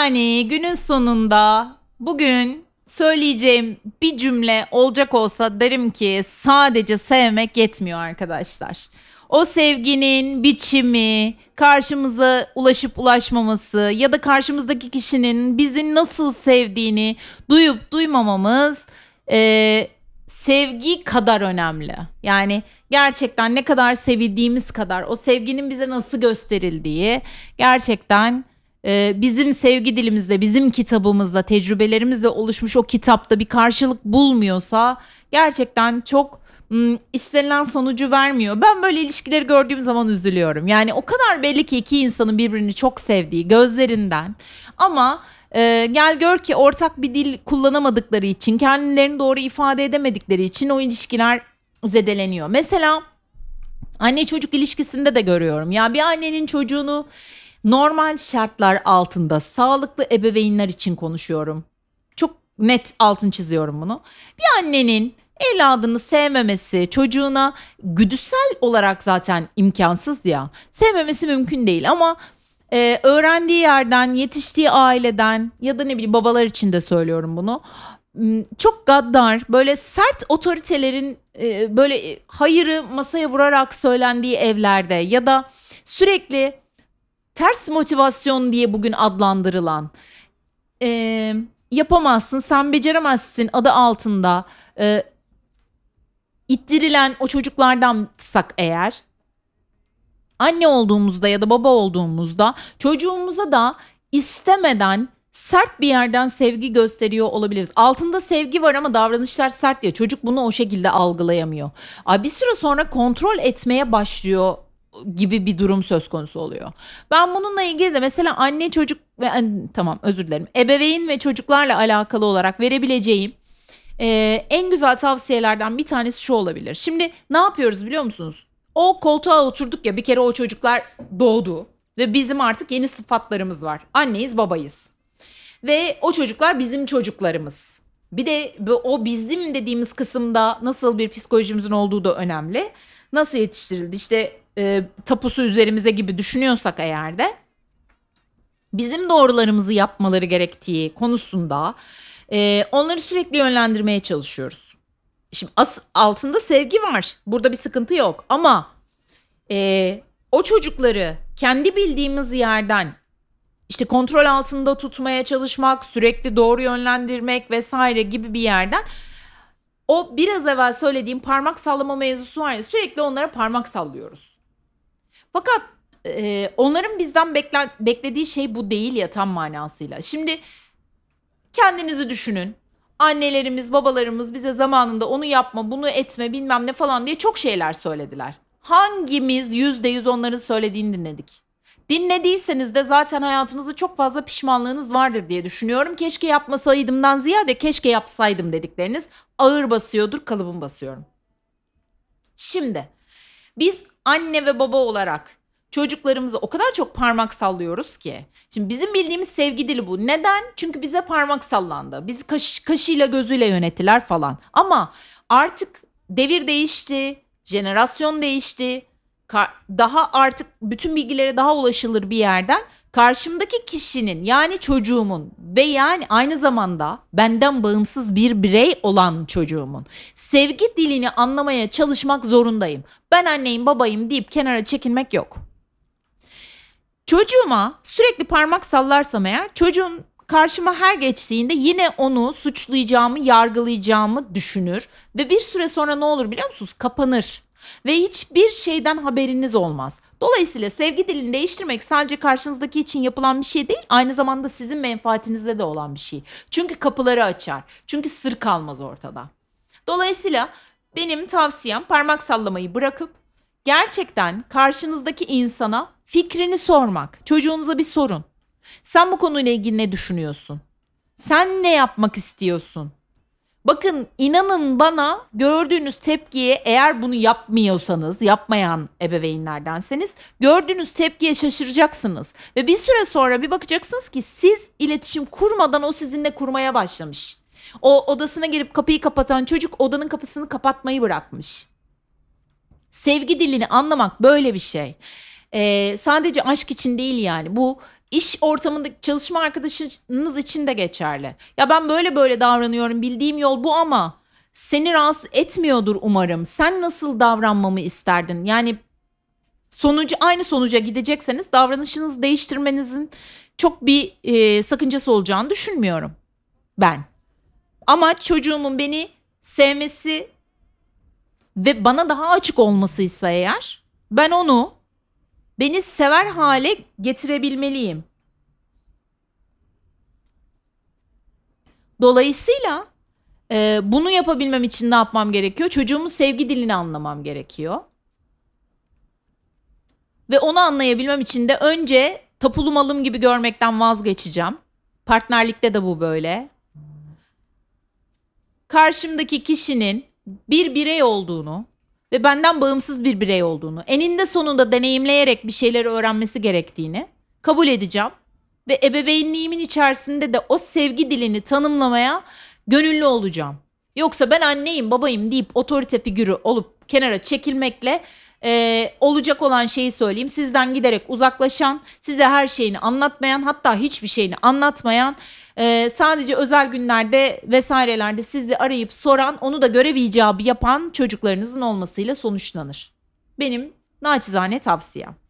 Yani günün sonunda bugün söyleyeceğim bir cümle olacak olsa derim ki sadece sevmek yetmiyor arkadaşlar. O sevginin biçimi, karşımıza ulaşıp ulaşmaması ya da karşımızdaki kişinin bizi nasıl sevdiğini duyup duymamamız sevgi kadar önemli. Yani gerçekten ne kadar sevildiğimiz kadar o sevginin bize nasıl gösterildiği gerçekten bizim sevgi dilimizde, bizim kitabımızda, tecrübelerimizle oluşmuş o kitapta bir karşılık bulmuyorsa gerçekten çok istenilen sonucu vermiyor. Ben böyle ilişkileri gördüğüm zaman üzülüyorum. Yani o kadar belli ki iki insanın birbirini çok sevdiği gözlerinden ama gel gör ki ortak bir dil kullanamadıkları için, kendilerini doğru ifade edemedikleri için o ilişkiler zedeleniyor. Mesela anne çocuk ilişkisinde de görüyorum. Ya bir annenin çocuğunu normal şartlar altında sağlıklı ebeveynler için konuşuyorum. Çok net altın çiziyorum bunu. Bir annenin evladını sevmemesi, çocuğuna güdüsel olarak zaten imkansız ya. Sevmemesi mümkün değil ama öğrendiği yerden, yetiştiği aileden ya da ne bileyim babalar için de söylüyorum bunu. Çok gaddar, böyle sert otoritelerin böyle hayırı masaya vurarak söylendiği evlerde ya da sürekli ters motivasyon diye bugün adlandırılan yapamazsın, sen beceremezsin adı altında ittirilen o çocuklardansak eğer anne olduğumuzda ya da baba olduğumuzda çocuğumuza da istemeden sert bir yerden sevgi gösteriyor olabiliriz. Altında sevgi var ama davranışlar sert ya, çocuk bunu o şekilde algılayamıyor. Bir süre sonra kontrol etmeye başlıyor gibi bir durum söz konusu oluyor. Ben bununla ilgili de mesela anne çocuk ve tamam özür dilerim, ebeveyn ve çocuklarla alakalı olarak verebileceğim en güzel tavsiyelerden bir tanesi şu olabilir. Şimdi ne yapıyoruz biliyor musunuz? O koltuğa oturduk ya, bir kere o çocuklar doğdu ve bizim artık yeni sıfatlarımız var. Anneyiz, babayız. Ve o çocuklar bizim çocuklarımız. Bir de o bizim dediğimiz kısımda nasıl bir psikolojimizin olduğu da önemli. Nasıl yetiştirildi işte tapusu üzerimize gibi düşünüyorsak eğer de bizim doğrularımızı yapmaları gerektiği konusunda onları sürekli yönlendirmeye çalışıyoruz. Şimdi altında sevgi var. Burada bir sıkıntı yok. Ama o çocukları kendi bildiğimiz yerden işte kontrol altında tutmaya çalışmak, sürekli doğru yönlendirmek vesaire gibi bir yerden o biraz evvel söylediğim parmak sallama mevzusu var ya, sürekli onlara parmak sallıyoruz. Fakat onların bizden beklediği şey bu değil ya tam manasıyla. Şimdi kendinizi düşünün. Annelerimiz, babalarımız bize zamanında onu yapma, bunu etme, bilmem ne falan diye çok şeyler söylediler. Hangimiz %100 onların söylediğini dinledik? Dinlediyseniz de zaten hayatınızda çok fazla pişmanlığınız vardır diye düşünüyorum. Keşke yapmasaydımdan ziyade keşke yapsaydım dedikleriniz ağır basıyordur, kalıbım basıyorum. Şimdi biz anne ve baba olarak çocuklarımıza o kadar çok parmak sallıyoruz ki. Şimdi bizim bildiğimiz sevgi dili bu. Neden? Çünkü bize parmak sallandı. Bizi kaşıyla gözüyle yönettiler falan. Ama artık devir değişti, jenerasyon değişti. Daha artık bütün bilgilere daha ulaşılır bir yerden karşımdaki kişinin, yani çocuğumun ve yani aynı zamanda benden bağımsız bir birey olan çocuğumun sevgi dilini anlamaya çalışmak zorundayım. Ben anneyim, babayım deyip kenara çekilmek yok. Çocuğuma sürekli parmak sallarsam eğer, çocuğum karşıma her geçtiğinde yine onu suçlayacağımı, yargılayacağımı düşünür ve bir süre sonra ne olur biliyor musunuz? Kapanır ve hiçbir şeyden haberiniz olmaz. Dolayısıyla sevgi dilini değiştirmek sadece karşınızdaki için yapılan bir şey değil, aynı zamanda sizin menfaatinizde de olan bir şey. Çünkü kapıları açar. Çünkü sır kalmaz ortada. Dolayısıyla benim tavsiyem parmak sallamayı bırakıp gerçekten karşınızdaki insana fikrini sormak. Çocuğunuza bir sorun. Sen bu konuyla ilgili ne düşünüyorsun? Sen ne yapmak istiyorsun? Bakın, inanın bana, gördüğünüz tepkiye, eğer bunu yapmıyorsanız, yapmayan ebeveynlerdenseniz gördüğünüz tepkiye şaşıracaksınız. Ve bir süre sonra bir bakacaksınız ki siz iletişim kurmadan o sizinle kurmaya başlamış. O odasına gelip kapıyı kapatan çocuk odanın kapısını kapatmayı bırakmış. Sevgi dilini anlamak böyle bir şey. Sadece aşk için değil yani. Bu İş ortamındaki çalışma arkadaşınız için de geçerli. Ya ben böyle böyle davranıyorum, bildiğim yol bu ama seni rahatsız etmiyordur umarım. Sen nasıl davranmamı isterdin? Yani aynı sonuca gidecekseniz davranışınızı değiştirmenizin çok bir sakıncası olacağını düşünmüyorum ben. Amaç çocuğumun beni sevmesi ve bana daha açık olmasıysa eğer, ben onu beni sever hale getirebilmeliyim. Dolayısıyla bunu yapabilmem için ne yapmam gerekiyor? Çocuğumun sevgi dilini anlamam gerekiyor. Ve onu anlayabilmem için de önce tapulu malım gibi görmekten vazgeçeceğim. Partnerlikte de bu böyle. Karşımdaki kişinin bir birey olduğunu ve benden bağımsız bir birey olduğunu, eninde sonunda deneyimleyerek bir şeyleri öğrenmesi gerektiğini kabul edeceğim. Ve ebeveynliğimin içerisinde de o sevgi dilini tanımlamaya gönüllü olacağım. Yoksa ben anneyim, babayım deyip otorite figürü olup kenara çekilmekle olacak olan şeyi söyleyeyim. Sizden giderek uzaklaşan, size her şeyini anlatmayan, hatta hiçbir şeyini anlatmayan, sadece özel günlerde vesairelerde sizi arayıp soran, onu da görev icabı yapan çocuklarınızın olmasıyla sonuçlanır. Benim naçizane tavsiyem.